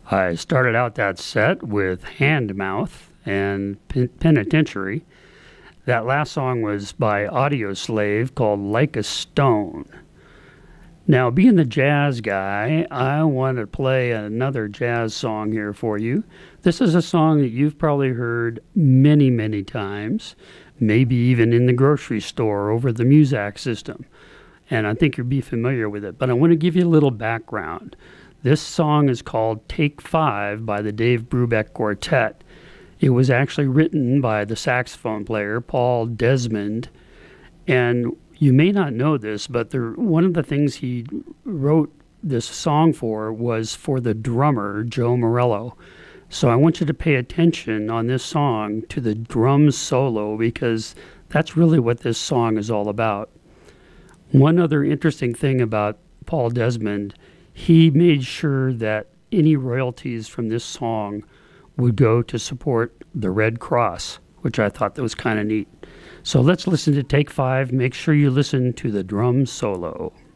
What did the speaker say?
I started out that set with Hand Mouth and Penitentiary. That last song was by Audio Slave called Like a Stone. Now, being the jazz guy, I want to play another jazz song here for you. This is a song that you've probably heard many, many times, maybe even in the grocery store over the Muzak system. And I think you'll be familiar with it. But I want to give you a little background. This song is called Take Five by the Dave Brubeck Quartet. It was actually written by the saxophone player, Paul Desmond. And you may not know this, but one of the things he wrote this song was for the drummer, Joe Morello. So I want you to pay attention on this song to the drum solo, because that's really what this song is all about. One other interesting thing about Paul Desmond, he made sure that any royalties from this song would go to support the Red Cross, which I thought that was kind of neat. So let's listen to Take Five. Make sure you listen to the drum solo.